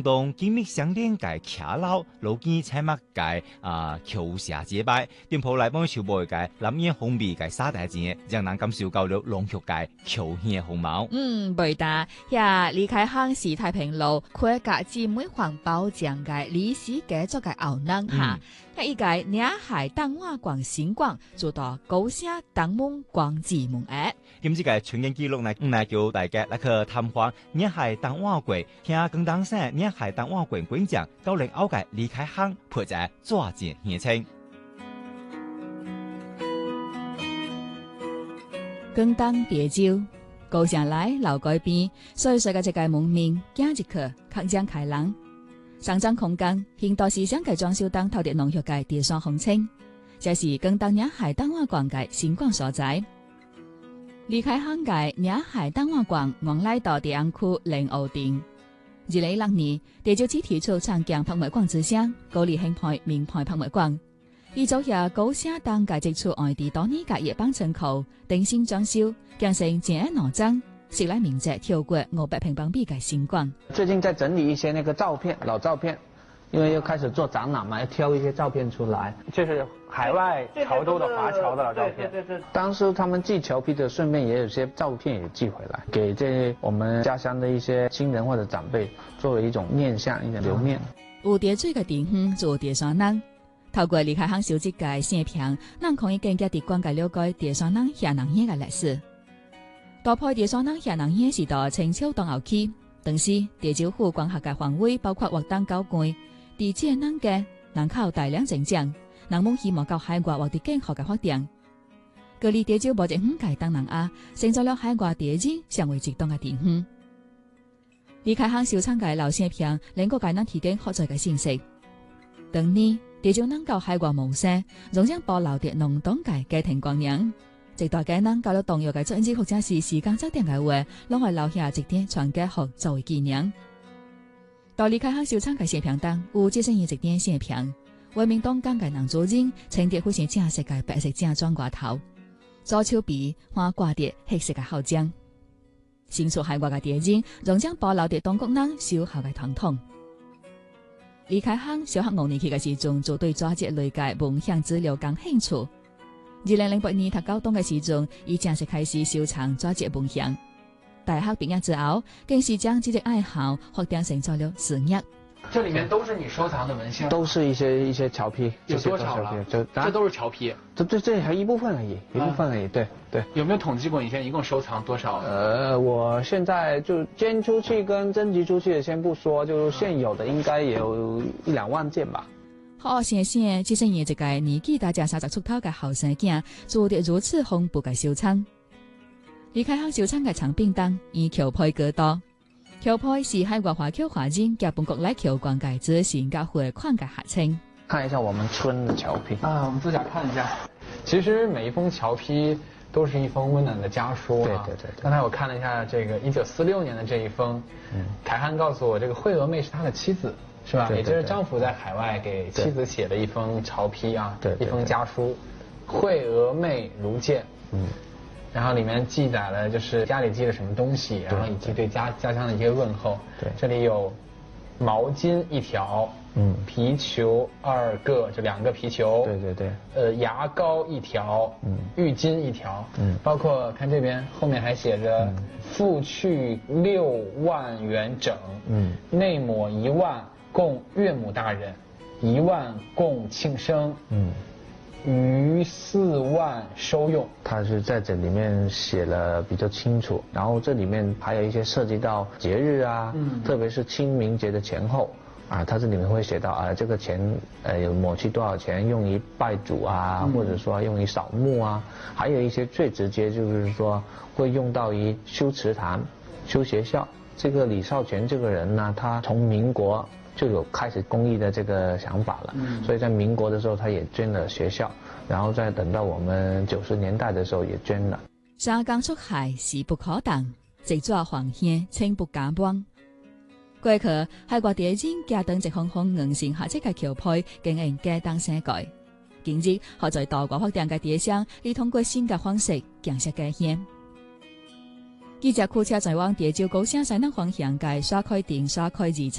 動緊密相連嘅橋路，路基採墨嘅橋下結拜，店鋪來幫手背嘅藍煙紅鼻嘅沙大件，讓人感受到了濃郁嘅橋縣風貌。 對噠，呀，離開巷市太平路，佢家姊妹黃包醬嘅歷史家族嘅後人哈，一個嶺海蛋瓦館新館做到高聲東門廣之門誒。 今次嘅全景記錄呢，嚟叫大家嚟去探訪嶺海蛋瓦館，聽更當聲嶺海蛋瓦館館長90後嘅離開巷，陪在抓緊現場。 更當蝶洲，高聲來樓改變，所以個一個門面行一課，擴張開朗。上漲空間，現代思想嘅裝修當透啲農學嘅地雙風情，這是更當嶺海蛋瓦館嘅新館所在。離開巷嘅嶺海蛋瓦館，往來到地安區靈湖店。2016年，地州市提出長江拍賣館之聲，鼓勵興派名牌拍賣館。而早日高聲當嘅接觸外地多年嘅夜班窗口，定新裝修，建成建內張，歷來面積超過500平方米嘅新館。 最近在整理一些那個照片，老照片，因為又開始做展覽嘛，要挑一些照片出來，就是海外潮州的華僑的老照片。當時他們寄橋皮的，順便也有些照片也寄回來，給這我們家鄉的一些親人或者長輩，作為一種念想，一種留念。 有疊水嘅地方做疊雙人，透過離開巷小節嘅視頻，咱可以更加直觀嘅了解疊雙人下人嘢嘅歷史。大派疊雙人下人嘢是到清朝當後期，當時地州府管轄嘅範圍包括活動高官、地界人嘅人口大量增長，人們希望到海外或者更好嘅發展。嗰裡地州無一五界當人啊，成咗了海外地人成為激動嘅地方。離開巷小廠嘅老視頻，能夠給咱提供學習嘅信息。當年地州人到海外謀生，仍然保留啲濃淡嘅家庭觀念。直到嘅人到了動搖嘅政治或者是時間節點嘅話，攏會留下一點傳家學作為紀念。到離開巷小廠嘅視頻當，有這些一點視頻，為民黨講嘅人做人，穿得非常正式嘅白色正裝外套，左手臂還掛啲黑色嘅口罩。身處海外嘅地人，仍將保留啲當國人守候嘅傳統。離開巷小學5年級嘅時陣，就對抓節類嘅文獻資料感興趣。2008年讀高中嘅時陣，已正式開始收藏抓節文獻。大學畢業之後，更是將這個愛好發展成咗了事業。 這裡面都是你收藏的文獻， 都是一些橋皮。 有多少了？這都是橋皮。 這還一部分而已，一部分而已。對。 有沒有統計過你現在一共收藏多少？ 我現在就捐出去跟徵集出去的先不說，就現有的應該也有1-2萬件吧。 好謝謝，這些年這個年紀大家30出頭嘅後生囝，做得如此豐富嘅收藏。離開巷小廠嘅藏品當，以橋皮居多。橋皮是海外華僑華人加本國來橋館嘅執行教會框嘅合稱。 看一下我們村的橋皮啊，我們自家看一下。其實每一封橋皮都是一封溫暖的家書啊。 對。 剛才我看了一下這個1946年的這一封，凱漢告訴我，這個惠娥妹是他的妻子，是吧？也就是丈夫在海外給妻子寫的一封橋皮啊，一封家書。惠娥妹如見。然後裡面記載了就是家裡寄了什麼東西，然後以及對家鄉的一些問候。對，這裡有毛巾1條，皮球2個，就2個皮球。對。牙膏1條，浴巾1條。包括看這邊後面還寫着付去6萬元整，內抹1萬供岳母大人，1萬供慶生。餘4萬收用， 他是在這裡面寫了比較清楚，然後這裡面還有一些涉及到節日啊，特別是清明節的前後啊，他這裡面會寫到啊，這個錢有抹去多少錢用於拜祖啊，或者說用於掃墓啊，還有一些最直接就是說會用到於修祠堂、修學校。這個李少泉這個人呢，他從民國就有開始公益的這個想法了，所以在民國的時候他也捐了學校，然後再等到我們90年代的時候也捐了。 沙江出海勢不可擋，直抓黃線清不假幫。過去海外地人家等一項項硬性下這個橋皮經營家當世界，今日學在大國發展嘅地上，以通過新嘅方式建設家鄉。記者庫車在往地州高聲西南方向嘅沙開店沙開二村。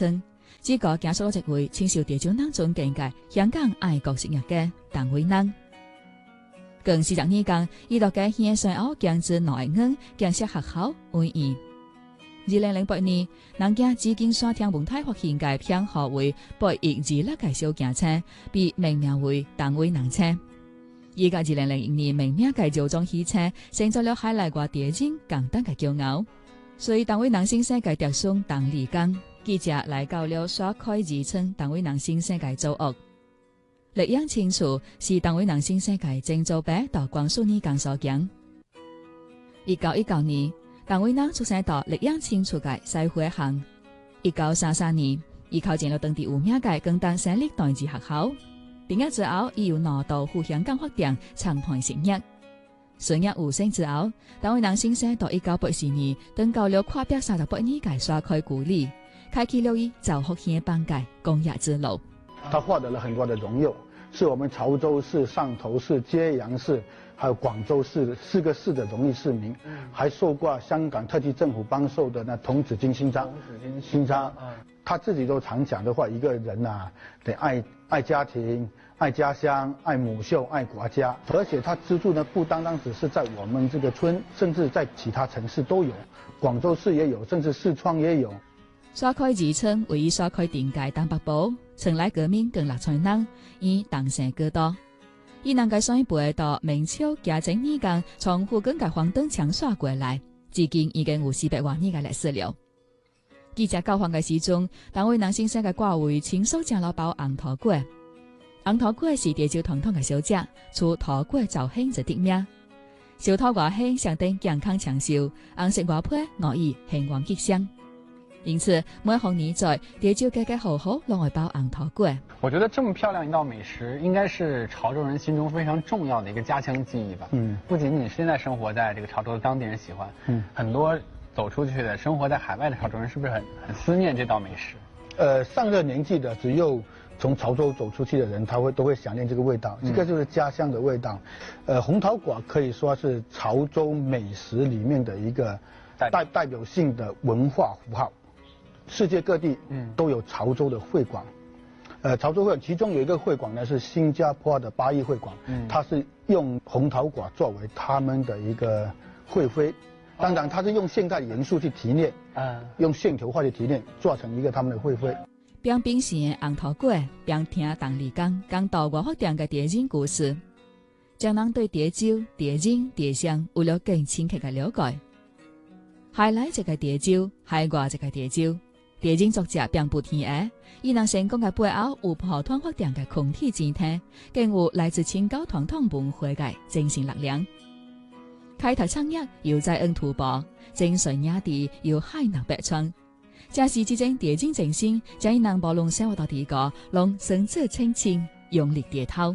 這個結束咗一位親受地少人尊敬嘅香港愛國事業嘅鄧偉能。更40年間，伊落嘅獻上歐建至內恩建設學校為義。2008年，人家紫荊山天文台發現嘅偏學為812嘅小徑車，被命名為鄧偉能車。依家2001年命名嘅造裝汽車，成咗了海內外地精簡單嘅驕傲。所以鄧偉能先生嘅特送鄧利剛，記者來到了沙開自稱鄧偉能先生嘅祖屋。歷央清楚是鄧偉能先生嘅正祖輩到光緒年間所建。1919年，鄧偉能出生到歷央清楚嘅西會巷。1933年，伊考進了當地有名嘅高等省立代志學校。畢業之後，伊又拿到赴香港發展長談事業。順業有成之後，鄧偉能先生到1984年登到了跨越38年嘅沙開故里，開啟了伊造福獻邦嘅公益之路。 他獲得了很多的榮譽，是我們潮州市、汕頭市、揭陽市，還有廣州市4個市的榮譽市民，還受過香港特區政府頒授的那童子軍勳章。勳章，他自己都常講的話，一個人啊，得愛家庭、愛家鄉、愛母校、愛國家。而且他資助呢，不單單只是在我們這個村，甚至在其他城市都有，廣州市也有，甚至四川也有。 沙開自稱為以沙開電界東北部，從來革命更立才能，以當成過多。伊能夠上一輩到明朝嘉靖年間從福建嘅黃燈槍刷過來，至今已經有400多年嘅歷史了。記者交換嘅時鐘，鄧偉能先生嘅掛位親手將老包紅桃粿。紅桃粿是地州傳統嘅小食，除桃粿造興就得名。小桃外香相當健康長壽，紅色外皮外意興旺吉祥。因此，每逢年在地州家家戶戶都會包紅桃粿。 我覺得這麼漂亮一道美食，應該是潮州人心中非常重要的一個家鄉記憶吧。不僅僅現在生活在這個潮州的當地人喜歡，很多走出去的生活在海外的潮州人，是不是很思念這道美食？ 上了年紀的，只有從潮州走出去的人，都會想念這個味道。這個就是家鄉的味道。紅桃粿可以說是潮州美食裡面的一個代表性的文化符號。世界各地都有潮州的會館，潮州會館其中有一個會館呢是新加坡的8億會館，它是用紅桃粿作為他們的一個會徽，當然它是用現代元素去提煉，用線條化去提煉，做成一個他們的會徽。 邊冰鮮紅桃粿，邊聽鄧利剛講到外發展嘅地精故事，將人對地州、地精、地鄉有了更深刻嘅了解。海內一個地州，海外一個地州。地精作者並不天涯，伊能成功嘅背後有普通發展嘅空體前提，更有來自清高傳統文化嘅精神力量。開拓產業要在恩土博，精髓野地要海納百川。正是這種地精精神，將伊能無論生活到地個，攏深切親情，用力跌頭。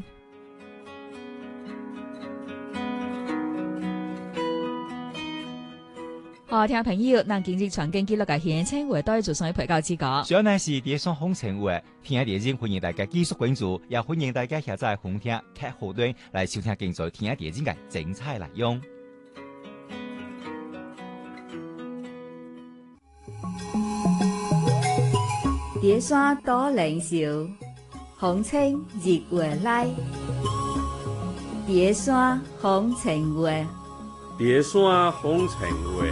好，聽朋友，咱今日傳經記錄嘅獻青會對做上一陪教之個。 主要呢是地上風情會，聽下地精歡迎大家繼續關注，也歡迎大家下載紅聽客戶端來收聽更多聽下地精嘅精彩內容。 碟山多靈秀，風情日月來。碟山風情會。 碟山風情會，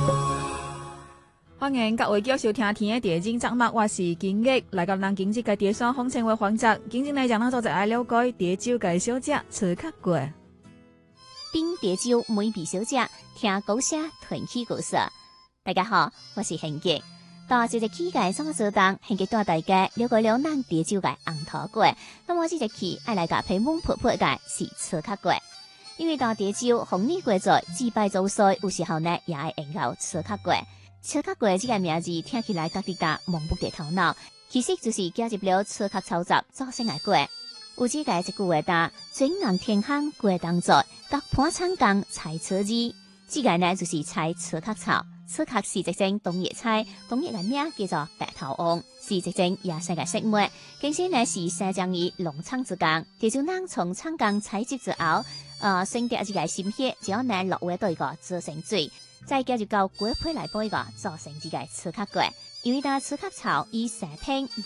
歡迎各位繼續聽聽嘅地精節目，我是金玉，來到咱今日嘅碟山風情會環節。今日呢，將咱做一了解地州嘅小食刺客粿。 冰地州每味小食，聽故事傳奇故事。大家好，我是hen吉。到這個期嘅所做當hen吉帶大家了解了咱地州嘅紅桃粿。那麼這個期愛來搭配猛噗噗嘅是刺客粿。因為到地州紅年過節祭拜祖先，有時候呢也會用到刺客粿。刺客粿這個名字聽起來甲啲家摸不着頭腦，其實就是加入了刺客操作造成嘅粿。有這個一句話答：專人天香粿當作，各盤廠工採刺子。這個呢就是採刺客草。刺客是一種冬葉菜，冬葉嘅名叫做白頭翁，是一種野生嘅食物。更先呢是生長於農場之間，地州人從廠工採集之後。先掉一個心血，只要呢落尾對個做成水，再加入到粿皮來煲一個做成這個刺客粿。 有一大刺客草以蛇拼